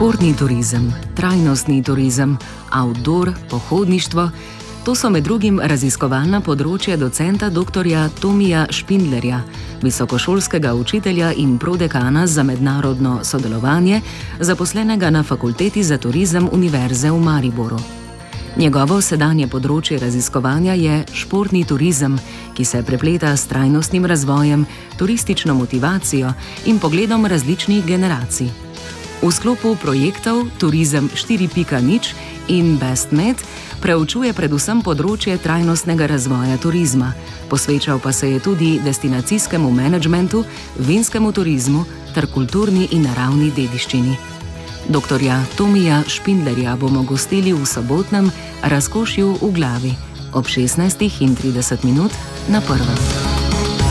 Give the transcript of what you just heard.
Športni turizem, trajnostni turizem, outdoor, pohodništvo, to so med drugim raziskovalna področja docenta dr. Tomija Špindlerja, visokošolskega učitelja in prodekana za mednarodno sodelovanje, zaposlenega na Fakulteti za turizem Univerze v Mariboru. Njegovo sedanje področje raziskovanja je športni turizem, ki se prepleta s trajnostnim razvojem, turistično motivacijo in pogledom različnih generacij. V sklopu projektov Turizem 4.0 in BestMed preučuje predvsem področje trajnostnega razvoja turizma, posvečal pa se je tudi destinacijskemu menedžmentu, vinskemu turizmu ter kulturni in naravni dediščini. Dr. Tomija Špindlerja bomo gostili v sobotnem Razkošju v glavi ob 16:30 na Prvem.